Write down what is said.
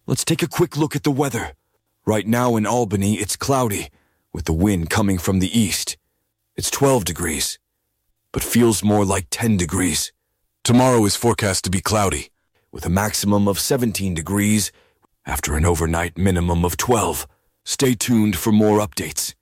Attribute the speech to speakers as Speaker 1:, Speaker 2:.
Speaker 1: Let's take a quick look at the weather. Right now in Albany, it's cloudy, with the wind coming from the east. It's 12 degrees, but feels more like 10 degrees. Tomorrow is forecast to be cloudy, with a maximum of 17 degrees after an overnight minimum of 12. Stay tuned for more updates.